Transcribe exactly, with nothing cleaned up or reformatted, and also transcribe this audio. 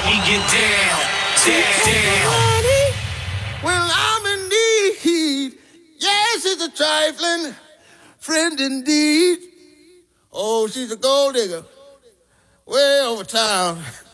get down, down, down. When I'm in need, yes, it's a trifling friend indeed. Oh, she's a gold digger, way over town.